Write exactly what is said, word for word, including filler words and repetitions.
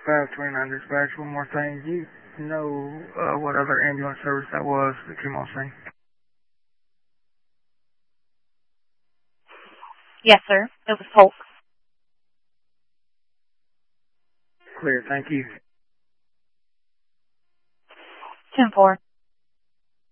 five twenty-nine dispatch, one more thing. Do you know uh, what other ambulance service that was that came on scene? Yes, sir. It was Polk. Clear, thank you. ten four.